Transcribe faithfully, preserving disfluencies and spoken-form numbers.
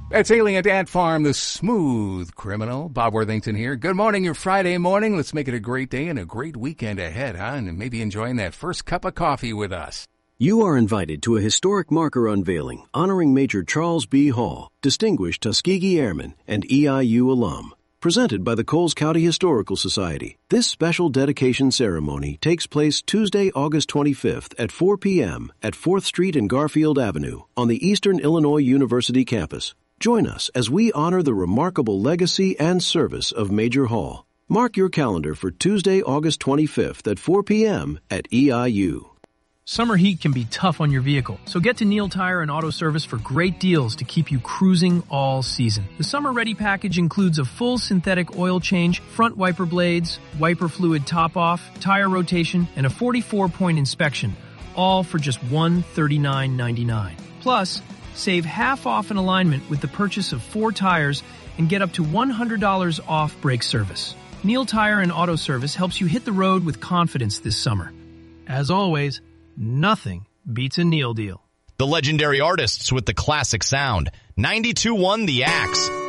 That's Alien Ant Farm, the smooth criminal. Bob Worthington here. Good morning, your Friday morning. Let's make it a great day and a great weekend ahead, huh? And maybe enjoying that first cup of coffee with us. You are invited to a historic marker unveiling honoring Major Charles B. Hall, Distinguished Tuskegee Airman and E I U alum, presented by the Coles County Historical Society. This special dedication ceremony takes place Tuesday, August twenty-fifth at four p.m. at fourth Street and Garfield Avenue on the Eastern Illinois University campus. Join us as we honor the remarkable legacy and service of Major Hall. Mark your calendar for Tuesday, August twenty-fifth at four p.m. at E I U. Summer heat can be tough on your vehicle, so get to Neil Tire and Auto Service for great deals to keep you cruising all season. The Summer Ready package includes a full synthetic oil change, front wiper blades, wiper fluid top-off, tire rotation, and a forty-four point inspection, all for just one hundred thirty-nine ninety-nine. Plus, save half off an alignment with the purchase of four tires and get up to one hundred dollars off brake service. Neil Tire and Auto Service helps you hit the road with confidence this summer. As always, nothing beats a Neil deal. The legendary artists with the classic sound. ninety-two point one The Axe.